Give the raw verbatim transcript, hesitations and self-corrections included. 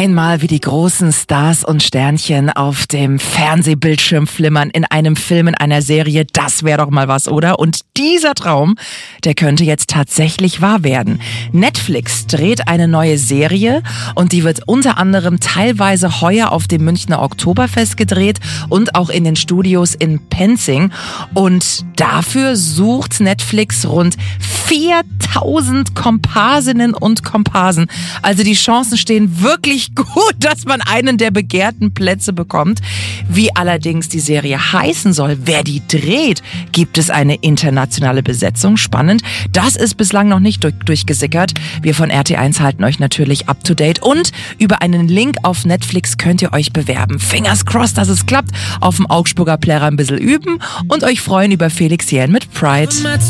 Einmal wie die großen Stars und Sternchen auf dem Fernsehbildschirm flimmern in einem Film, in einer Serie, das wäre doch mal was, oder? Und dieser Traum, der könnte jetzt tatsächlich wahr werden. Netflix dreht eine neue Serie und die wird unter anderem teilweise heuer auf dem Münchner Oktoberfest gedreht und auch in den Studios in Penzing. Und dafür sucht Netflix rund viertausend Komparsinnen und Komparsen. Also die Chancen stehen wirklich gut, dass man einen der begehrten Plätze bekommt. Wie allerdings die Serie heißen soll, wer die dreht, gibt es eine internationale Besetzung. Spannend. Das ist bislang noch nicht durch, durchgesickert. Wir von R T eins halten euch natürlich up to date und über einen Link auf Netflix könnt ihr euch bewerben. Fingers crossed, dass es klappt. Auf dem Augsburger Plärrer ein bisschen üben und euch freuen über Felix Jähn mit Pride.